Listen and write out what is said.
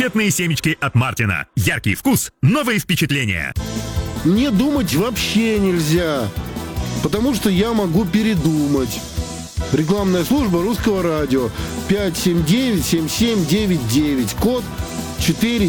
Конфетные семечки от Мартина. Яркий вкус, новые впечатления. Мне думать вообще нельзя, потому что я могу передумать. Рекламная служба Русского радио 579-7799, код 4